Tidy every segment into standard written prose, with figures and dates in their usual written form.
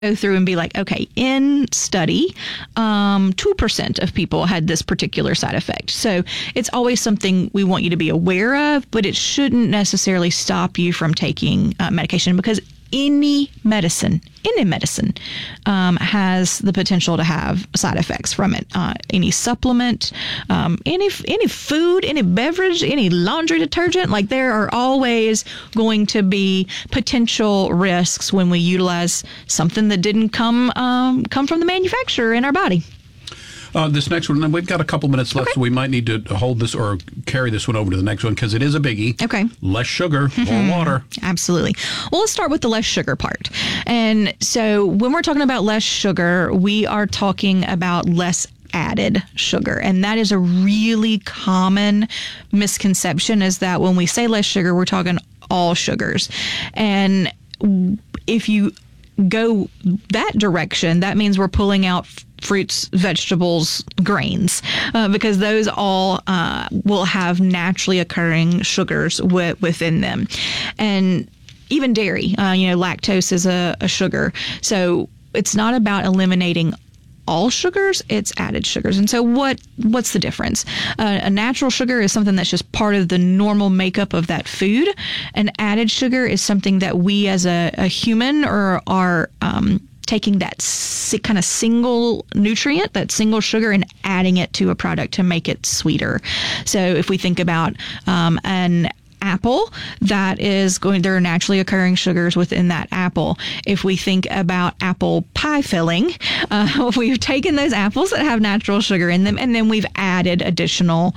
go through and be like, okay, in study, 2% of people had this particular side effect. So it's always something we want you to be aware of, but it shouldn't necessarily stop you from taking medication, because any medicine has the potential to have side effects from it. Any supplement, any food, any beverage, any laundry detergent, like there are always going to be potential risks when we utilize something that didn't come from the manufacturer in our body. This next one, we've got a couple minutes left, so we might need to hold this or carry this one over to the next one because it is a biggie. Okay. Less sugar, more water. Absolutely. Well, let's start with the less sugar part. And so when we're talking about less sugar, we are talking about less added sugar. And that is a really common misconception, is that when we say less sugar, we're talking all sugars. And if you go that direction, that means we're pulling out fruits, vegetables, grains, because those all will have naturally occurring sugars within them. And even dairy, lactose is a sugar. So it's not about eliminating all sugars, it's added sugars. And so what's the difference? A natural sugar is something that's just part of the normal makeup of that food. An added sugar is something that we as a human are taking that kind of single nutrient, that single sugar, and adding it to a product to make it sweeter. So if we think about an apple, there are naturally occurring sugars within that apple. If we think about apple pie filling, we've taken those apples that have natural sugar in them, and then we've added additional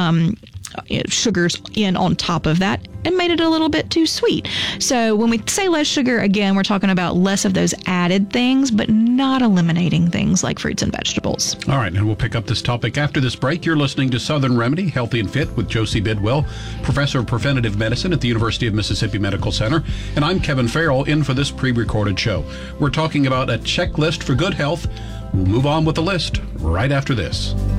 sugars in on top of that and made it a little bit too sweet. So when we say less sugar, again, we're talking about less of those added things, but not eliminating things like fruits and vegetables. All right, and we'll pick up this topic after this break. You're listening to Southern Remedy, Healthy and Fit with Josie Bidwell, Professor of Preventative Medicine at the University of Mississippi Medical Center. And I'm Kevin Farrell, in for this pre-recorded show. We're talking about a checklist for good health. We'll move on with the list right after this.